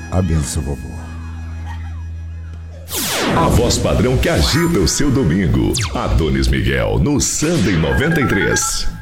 A benção, vovô. A voz padrão que agita o seu domingo. Adonis Miguel no Sunday 93.